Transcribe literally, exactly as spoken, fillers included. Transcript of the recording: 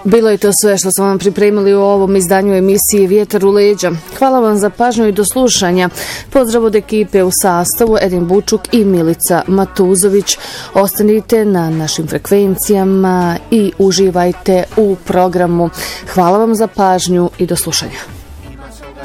Bilo je to sve što smo vam pripremili u ovom izdanju emisije Vjetar u leđa. Hvala vam za pažnju i do slušanja. Pozdrav od ekipe u sastavu Edin Bučuk i Milica Matuzović. Ostanite na našim frekvencijama i uživajte u programu. Hvala vam za pažnju i do slušanja.